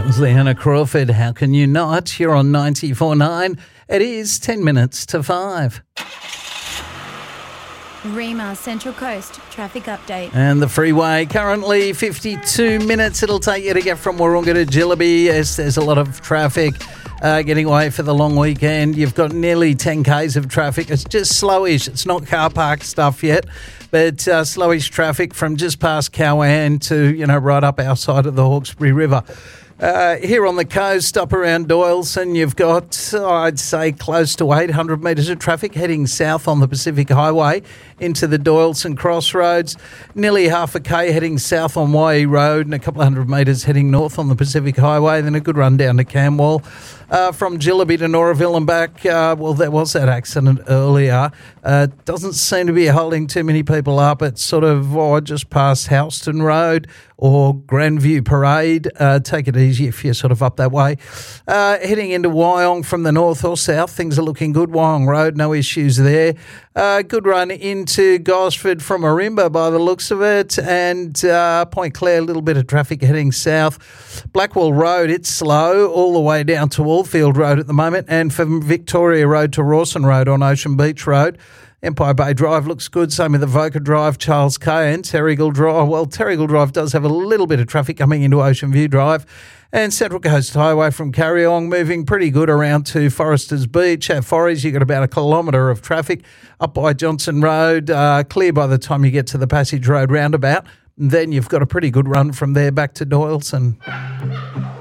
That was Leanna Crawford. How can you not? You're on 94.9. It is 10 minutes to 5. Rema Central Coast traffic update. And the freeway currently 52 minutes it'll take you to get from Wahroonga to Jillaby. Yes, there's a lot of traffic getting away for the long weekend. You've got nearly 10 Ks of traffic. It's just slowish. It's not car park stuff yet, but slowish traffic from just past Cowan to, right up our side of the Hawkesbury River. Here on the coast, up around Doyleson, you've got, I'd say, close to 800 metres of traffic heading south on the Pacific Highway into the Doyleson Crossroads. Nearly half a K heading south on Waihee Road and a couple of hundred metres heading north on the Pacific Highway. Then a good run down to Camwell. From Jillaby to Noraville and back, there was that accident earlier. Doesn't seem to be holding too many people up. It's sort of just past Houston Road or Grandview Parade. Take it easy if you're sort of up that way. Heading into Wyong from the north or south, things are looking good. Wyong Road, no issues there. Good run into Gosford from Ourimbah by the looks of it, and Point Clare, a little bit of traffic heading south. Blackwell Road, it's slow all the way down to Wallfield Road at the moment, and from Victoria Road to Rawson Road on Ocean Beach Road. Empire Bay Drive looks good, same with the Voca Drive, Charles Cay and Terrigal Drive. Well, Terrigal Drive does have a little bit of traffic coming into Ocean View Drive. And Central Coast Highway from Carryong moving pretty good around to Foresters Beach. At Forries, you've got about a kilometre of traffic up by Johnson Road, clear by the time you get to the Passage Road roundabout. And then you've got a pretty good run from there back to Doyleson.